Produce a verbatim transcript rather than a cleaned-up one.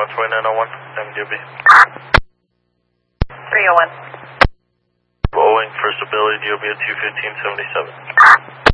runway nine oh one, M D O B. three oh one. Boeing for stability, D O B at two fifteen seventy-seven.